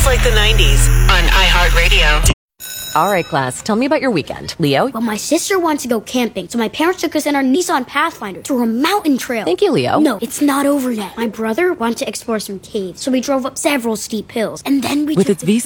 Feels like the 90s on iHeartRadio. All right, class, tell me about your weekend. Leo? Well, my sister wanted to go camping, so my parents took us in our Nissan Pathfinder through a mountain trail. Thank you, Leo. No, it's not over yet. My brother wanted to explore some caves, so we drove up several steep hills, and then we With took its V6